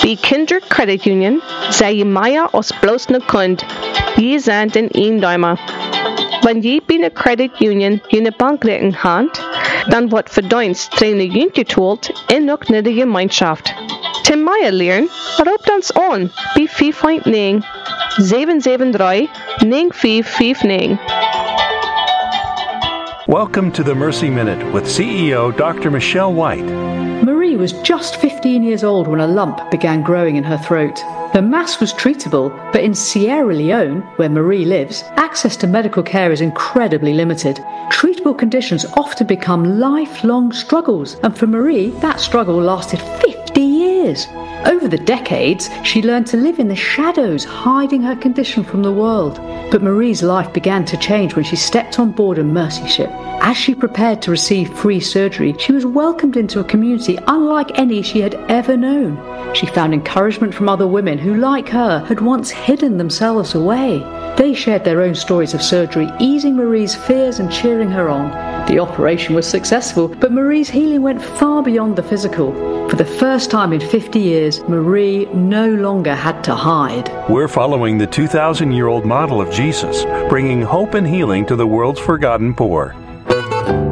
Die Kinder Credit Union zei Maya os bloos na kund. Je zijn den Eendäumer. Wenn je bij een Credit Union je bankrekening hand, dan wordt verduinst trainen juntje toelt en ook naar de gemeenschap. Tim Maya leren, roept ons aan bij 5.9 773 9559. Welcome to the Mercy Minute with CEO Dr. Michelle White. Marie was just 15 years old when a lump began growing in her throat. The mass was treatable, but in Sierra Leone, where Marie lives, access to medical care is incredibly limited. Treatable conditions often become lifelong struggles, and for Marie, that struggle lasted 50 years. Over the decades, she learned to live in the shadows, hiding her condition from the world. But Marie's life began to change when she stepped on board a Mercy ship. As she prepared to receive free surgery, she was welcomed into a community unlike any she had ever known. She found encouragement from other women who, like her, had once hidden themselves away. They shared their own stories of surgery, easing Marie's fears and cheering her on. The operation was successful, but Marie's healing went far beyond the physical. For the first time in 50 years, Marie no longer had to hide. We're following the 2,000-year-old model of Jesus, bringing hope and healing to the world's forgotten poor.